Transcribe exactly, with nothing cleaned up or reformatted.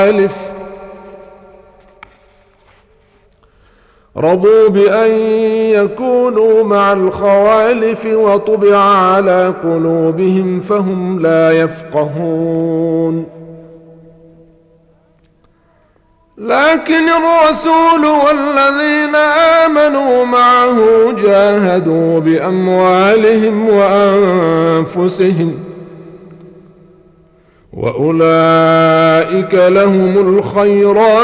رضوا بأن يكونوا مع الخوالف وطبع على قلوبهم فهم لا يفقهون. لكن الرسول والذين آمنوا معه جاهدوا بأموالهم وأنفسهم وأولئك لهم الخيرات